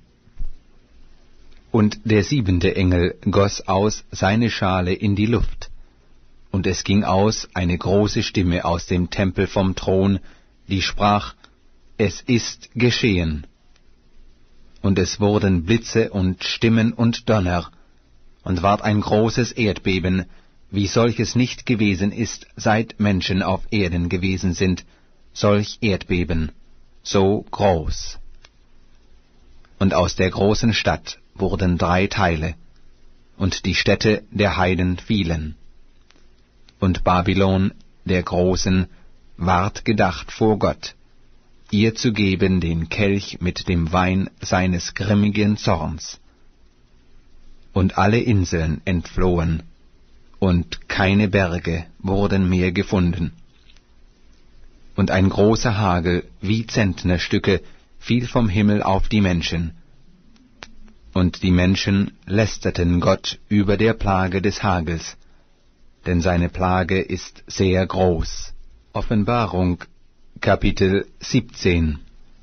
Und der siebente Engel goss aus seine Schale in die Luft, und es ging aus eine große Stimme aus dem Tempel vom Thron, die sprach, es ist geschehen. Und es wurden Blitze und Stimmen und Donner, und ward ein großes Erdbeben, wie solches nicht gewesen ist, seit Menschen auf Erden gewesen sind, solch Erdbeben, so groß. Und aus der großen Stadt wurden drei Teile, und die Städte der Heiden fielen. Und Babylon, der Großen, ward gedacht vor Gott, ihr zu geben den Kelch mit dem Wein seines grimmigen Zorns. Und alle Inseln entflohen, und keine Berge wurden mehr gefunden. Und ein großer Hagel wie Zentnerstücke fiel vom Himmel auf die Menschen. Und die Menschen lästerten Gott über der Plage des Hagels, denn seine Plage ist sehr groß. Offenbarung, Kapitel siebzehn.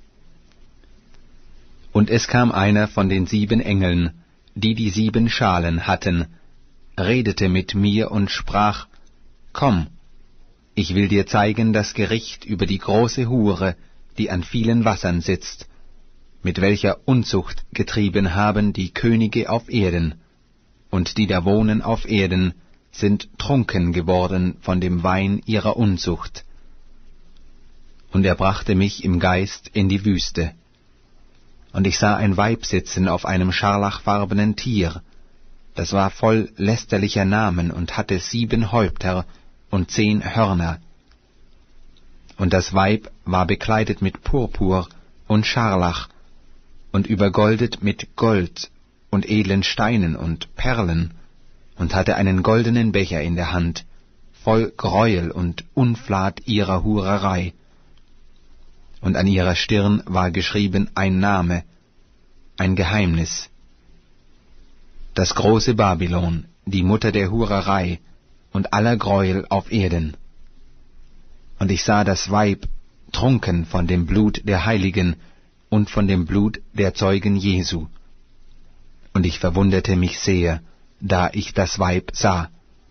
Und es kam einer von den sieben Engeln, die die sieben Schalen hatten, redete mit mir und sprach, Komm, ich will dir zeigen das Gericht über die große Hure, die an vielen Wassern sitzt, mit welcher Unzucht getrieben haben die Könige auf Erden, und die da wohnen auf Erden, sind trunken geworden von dem Wein ihrer Unzucht. Und er brachte mich im Geist in die Wüste. Und ich sah ein Weib sitzen auf einem scharlachfarbenen Tier, das war voll lästerlicher Namen und hatte sieben Häupter und zehn Hörner. Und das Weib war bekleidet mit Purpur und Scharlach und übergoldet mit Gold und edlen Steinen und Perlen und hatte einen goldenen Becher in der Hand, voll Greuel und Unflat ihrer Hurerei. Und an ihrer Stirn war geschrieben ein Name, ein Geheimnis. Das große Babylon, die Mutter der Hurerei und aller Greuel auf Erden. Und ich sah das Weib trunken von dem Blut der Heiligen und von dem Blut der Zeugen Jesu. Und ich verwunderte mich sehr, da ich das Weib sah.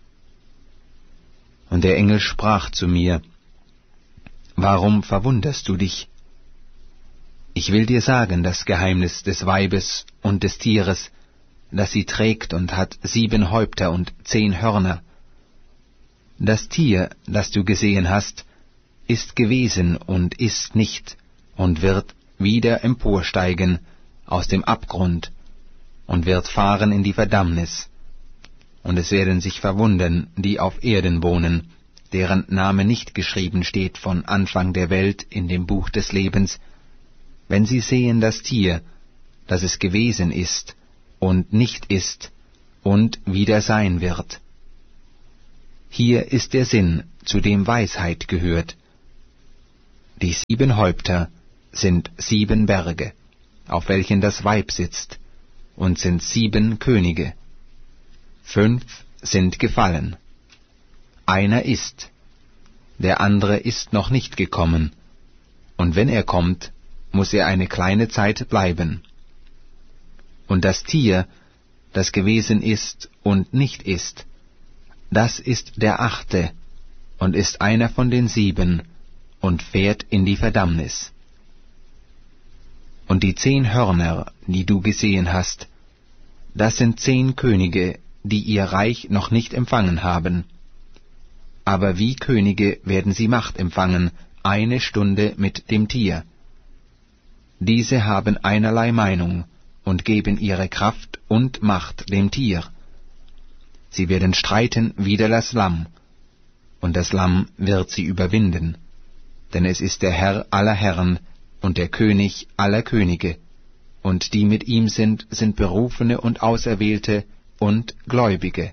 Und der Engel sprach zu mir, Warum verwunderst du dich? Ich will dir sagen das Geheimnis des Weibes und des Tieres, das sie trägt und hat sieben Häupter und zehn Hörner. Das Tier, das du gesehen hast, ist gewesen und ist nicht und wird wieder emporsteigen aus dem Abgrund und wird fahren in die Verdammnis. Und es werden sich verwundern, die auf Erden wohnen, deren Name nicht geschrieben steht von Anfang der Welt in dem Buch des Lebens, wenn sie sehen das Tier, das es gewesen ist und nicht ist und wieder sein wird. Hier ist der Sinn, zu dem Weisheit gehört. Die sieben Häupter sind sieben Berge, auf welchen das Weib sitzt, und sind sieben Könige. Fünf sind gefallen. Einer ist, der andere ist noch nicht gekommen, und wenn er kommt, muss er eine kleine Zeit bleiben. Und das Tier, das gewesen ist und nicht ist, das ist der achte und ist einer von den sieben und fährt in die Verdammnis. Und die zehn Hörner, die du gesehen hast, das sind zehn Könige, die ihr Reich noch nicht empfangen haben. Aber wie Könige werden sie Macht empfangen, eine Stunde mit dem Tier. Diese haben einerlei Meinung und geben ihre Kraft und Macht dem Tier. Sie werden streiten wider das Lamm, und das Lamm wird sie überwinden, denn es ist der Herr aller Herren und der König aller Könige, und die mit ihm sind, sind Berufene und Auserwählte und Gläubige.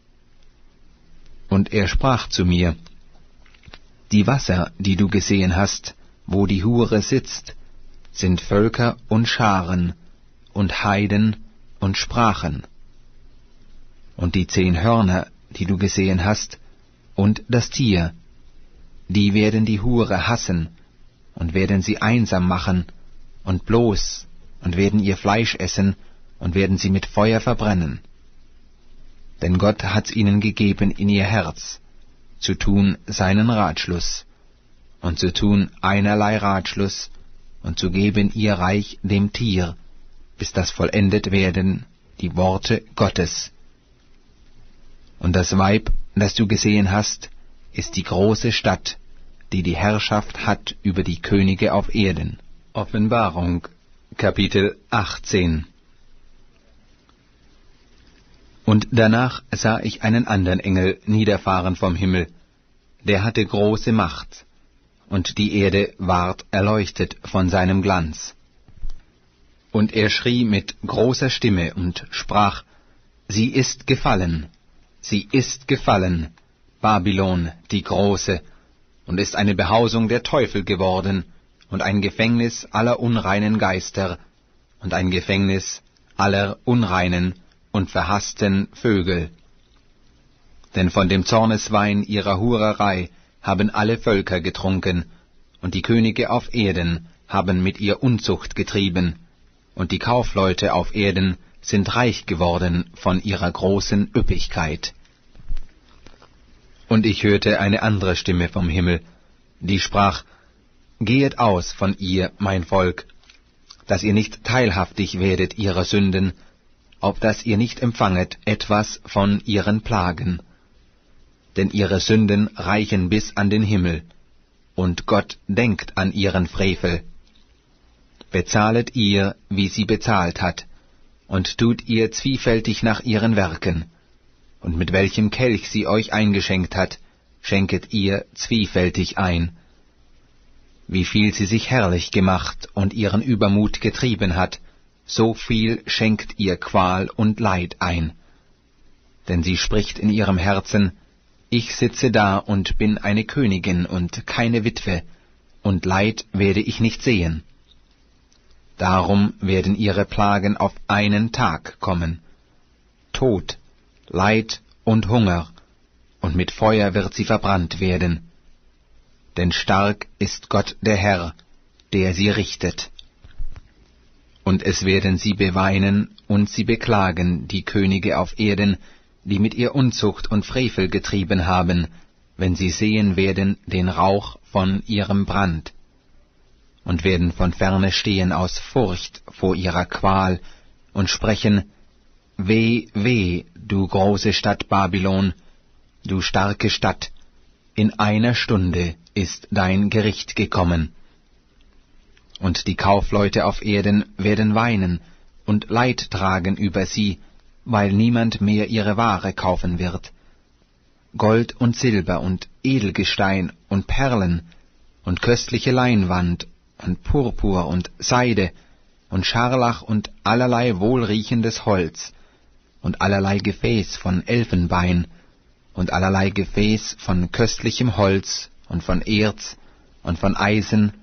Und er sprach zu mir, die Wasser, die du gesehen hast, wo die Hure sitzt, sind Völker und Scharen und Heiden und Sprachen. Und die zehn Hörner, die du gesehen hast, und das Tier, die werden die Hure hassen und werden sie einsam machen und bloß und werden ihr Fleisch essen und werden sie mit Feuer verbrennen. Denn Gott hat's ihnen gegeben in ihr Herz, zu tun seinen Ratschluss, und zu tun einerlei Ratschluss, und zu geben ihr Reich dem Tier, bis das vollendet werden die Worte Gottes. Und das Weib, das du gesehen hast, ist die große Stadt, die die Herrschaft hat über die Könige auf Erden. Offenbarung, Kapitel achtzehn. Und danach sah ich einen anderen Engel niederfahren vom Himmel, der hatte große Macht, und die Erde ward erleuchtet von seinem Glanz. Und er schrie mit großer Stimme und sprach, sie ist gefallen, sie ist gefallen, Babylon die Große, und ist eine Behausung der Teufel geworden, und ein Gefängnis aller unreinen Geister, und ein Gefängnis aller unreinen und verhassten Vögel. Denn von dem Zorneswein ihrer Hurerei haben alle Völker getrunken, und die Könige auf Erden haben mit ihr Unzucht getrieben, und die Kaufleute auf Erden sind reich geworden von ihrer großen Üppigkeit. Und ich hörte eine andere Stimme vom Himmel, die sprach, Gehet aus von ihr, mein Volk, dass ihr nicht teilhaftig werdet ihrer Sünden, auf dass ihr nicht empfanget etwas von ihren Plagen. Denn ihre Sünden reichen bis an den Himmel, und Gott denkt an ihren Frevel. Bezahlet ihr, wie sie bezahlt hat, und tut ihr zwiefältig nach ihren Werken, und mit welchem Kelch sie euch eingeschenkt hat, schenket ihr zwiefältig ein. Wie viel sie sich herrlich gemacht und ihren Übermut getrieben hat, so viel schenkt ihr Qual und Leid ein. Denn sie spricht in ihrem Herzen, ich sitze da und bin eine Königin und keine Witwe, und Leid werde ich nicht sehen. Darum werden ihre Plagen auf einen Tag kommen. Tod, Leid und Hunger, und mit Feuer wird sie verbrannt werden. Denn stark ist Gott der Herr, der sie richtet. Und es werden sie beweinen und sie beklagen, die Könige auf Erden, die mit ihr Unzucht und Frevel getrieben haben, wenn sie sehen werden den Rauch von ihrem Brand, und werden von ferne stehen aus Furcht vor ihrer Qual und sprechen, Weh, weh, du große Stadt Babylon, du starke Stadt, in einer Stunde ist dein Gericht gekommen. Und die Kaufleute auf Erden werden weinen und Leid tragen über sie, weil niemand mehr ihre Ware kaufen wird. Gold und Silber und Edelgestein und Perlen und köstliche Leinwand und Purpur und Seide und Scharlach und allerlei wohlriechendes Holz und allerlei Gefäß von Elfenbein und allerlei Gefäß von köstlichem Holz und von Erz und von Eisen